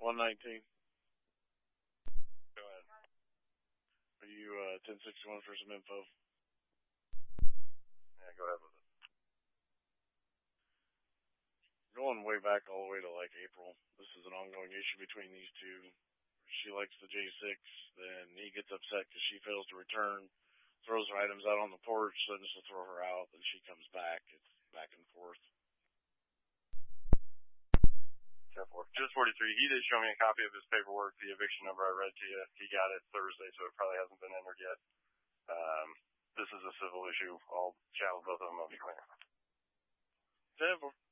119. Go ahead. Are you 1061 for some info? Yeah, go ahead with it. Going way back all the way to like April. This is an ongoing issue between these two. She likes the J6, then he gets upset because she fails to return, throws her items out on the porch, threatens to throw her out, then she comes back. It's back and forth. 10-4. Just 43. He did show me a copy of his paperwork, the eviction number I read to you. He got it Thursday, so it probably hasn't been entered yet. This is a civil issue. I'll chat with both of them. I'll be clear. 10-4.